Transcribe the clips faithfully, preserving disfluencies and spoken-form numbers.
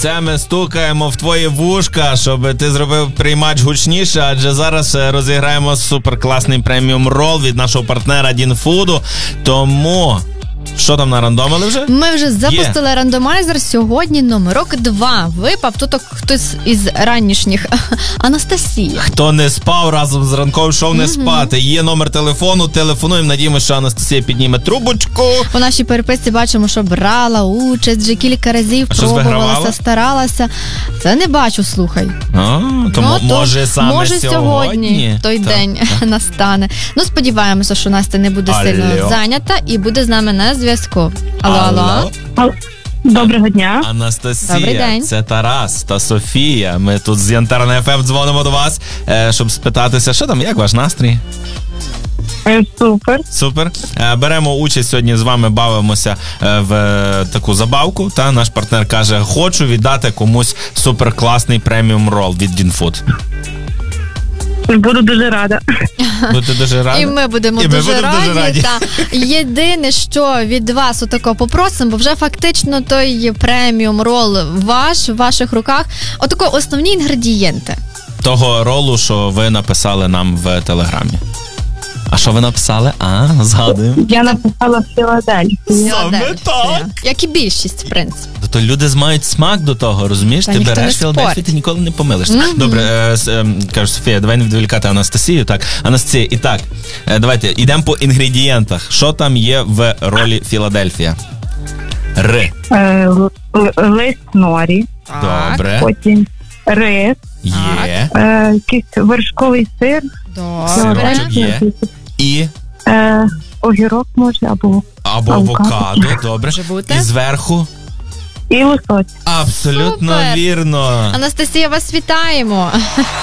Це ми стукаємо в твої вушка, щоб ти зробив приймач гучніше, адже зараз розіграємо суперкласний преміум рол від нашого партнера Дінфуду. Тому... Що там нарандомили вже? Ми вже запустили Є. рандомайзер. Сьогодні номерок два. Випав тут хтось із ранішніх. Анастасія. Хто не спав разом з ранковим шоу, не mm-hmm. спати. Є номер телефону, телефонуємо. Надіємося, що Анастасія підніме трубочку. По нашій переписці бачимо, що брала участь вже кілька разів, а пробувалася, старалася. Це не бачу, слухай. А, то ну, може то, саме може сьогодні? сьогодні той так, день так. настане. Ну, сподіваємося, що Настя не буде алло. сильно зайнята і буде з нами на зв'язку. Алло, алло. алло. Доброго дня. Анастасія, це Тарас та Софія. Ми тут з Янтарна еф ем дзвонимо до вас, щоб спитатися, що там, як ваш настрій? Супер. Супер. Беремо участь сьогодні, з вами бавимося в таку забавку. Та наш партнер каже, хочу віддати комусь суперкласний преміум рол від Дінфуд. Буду дуже рада. Будете дуже раді? І ми будемо, І дуже, ми будемо раді, дуже раді. Та. Єдине, що від вас отако попросимо, бо вже фактично той преміум рол ваш, в ваших руках. Отако основні інгредієнти. Того ролу, що ви написали нам в Телеграмі. А що ви написали? А, згадуємо. Я написала Філадельфія. Саме так. Як і більшість, в принципі. То люди мають смак до того, розумієш? Та ти береш Філадельфію, ти ніколи не помилишся. Mm-hmm. Добре, е, е, кажу, Софія, давай не відволікати Анастасію. Так, Анастасія, і так, е, давайте, йдемо по інгредієнтах. Що там є в ролі Філадельфія? Р. Е, л- л- лист норі. Добре. Потім рис. Є. Е, якийсь вершковий сир. Добре. Сирочок є. І? Е, огірок може, або Або авокадо, авокадо. Добре. І зверху? І лосось. Абсолютно Супер. Вірно. Анастасія, вас вітаємо.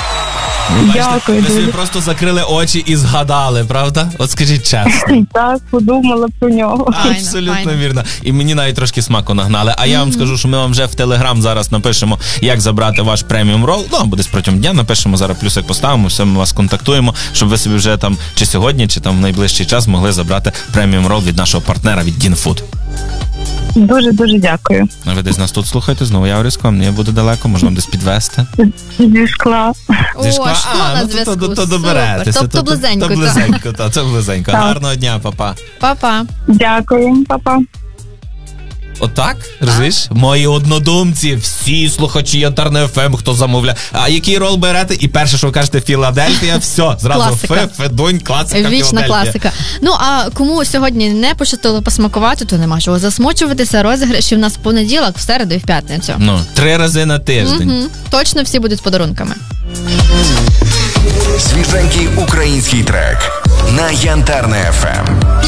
Дякую. Ви собі просто закрили очі і згадали, правда? От скажіть чесно. Так, подумала про нього. Абсолютно файно. вірно. І мені навіть трошки смаку нагнали. А я вам mm-hmm. скажу, що ми вам вже в Телеграм зараз напишемо, як забрати ваш преміум рол. Ну, буде протягом дня, напишемо, зараз плюсик поставимо, все, ми вас контактуємо, щоб ви собі вже там, чи сьогодні, чи там в найближчий час могли забрати преміум рол від нашого партнера, від Дінфуд. Дуже-дуже дякую. А ви десь нас тут слухаєте, знову Яворівського, мені буде далеко, можна вам десь підвезти. Зі шкла. Зі шкла? О, шкло а, на ну зв'язку. то, то, то доберетеся. Тобто близенько. То близенько, то, то близенько. Гарного дня, па-па. Па-па. Дякую, па-па. Отак, розумієш? Мої однодумці, всі слухачі Янтарна еф ем, хто замовляє. А який рол берете? І перше, що ви кажете, Філадельфія, все, зразу фе, федунь, класика, вічна класика. Ну, а кому сьогодні не пощастило посмакувати, то нема чого засмучуватися. Розіграші в нас в понеділок, в середу і в п'ятницю. Ну, три рази на тиждень. Угу. Точно всі будуть з подарунками. Свіженький український трек на Янтарна еф ем.